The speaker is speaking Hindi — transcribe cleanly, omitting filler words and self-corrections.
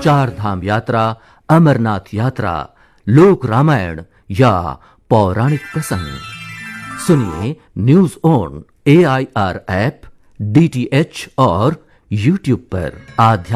चार धाम यात्रा, अमरनाथ यात्रा, लोक रामायण या पौराणिक प्रसंग। सुनिए news on AIR app, DTH और YouTube पर।